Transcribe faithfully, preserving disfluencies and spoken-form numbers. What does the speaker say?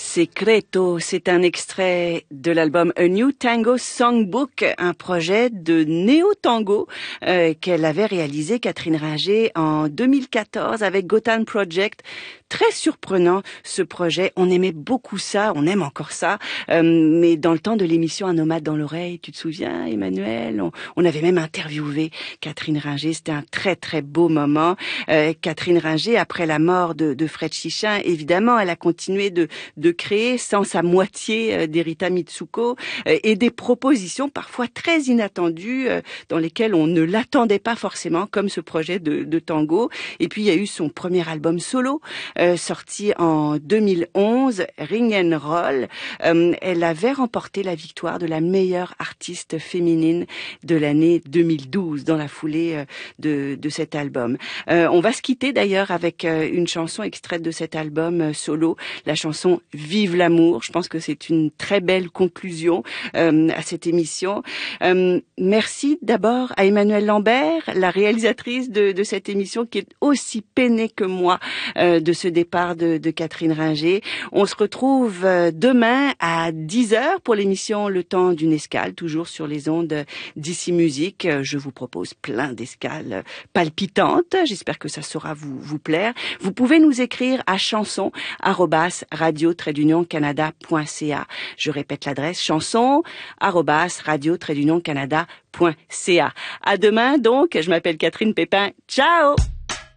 Secreto, c'est un extrait de l'album A New Tango Songbook, un projet de néo-tango euh, qu'elle avait réalisé, Catherine Ringer, en deux mille quatorze avec Gotan Project. Très surprenant ce projet, on aimait beaucoup ça, on aime encore ça, euh, mais dans le temps de l'émission Un nomade dans l'oreille, tu te souviens Emmanuel, on, on avait même interviewé Catherine Ringer, c'était un très très beau moment. Euh, Catherine Ringer, après la mort de, de Fred Chichin, évidemment, elle a continué de, de créer sans sa moitié euh, d'Erita Mitsuko euh, et des propositions parfois très inattendues euh, dans lesquelles on ne l'attendait pas forcément, comme ce projet de, de tango. Et puis il y a eu son premier album solo, Euh, sorti en deux mille onze, Ring and Roll. Euh, elle avait remporté la victoire de la meilleure artiste féminine de l'année deux mille douze dans la foulée euh, de, de cet album. Euh, on va se quitter d'ailleurs avec euh, une chanson extraite de cet album euh, solo, la chanson Vive l'amour. Je pense que c'est une très belle conclusion euh, à cette émission. Euh, merci d'abord à Emmanuelle Lambert, la réalisatrice de, de cette émission, qui est aussi peinée que moi euh, de ce départ de, de Catherine Ringer. On se retrouve demain à dix heures pour l'émission Le Temps d'une escale, toujours sur les ondes d'Ici Musique. Je vous propose plein d'escales palpitantes. J'espère que ça saura vous, vous plaire. Vous pouvez nous écrire à chanson arobase radio trait d'union canada point c a. Je répète l'adresse, chanson arobase radio trait d'union canada point c a. À demain donc. Je m'appelle Catherine Pépin. Ciao!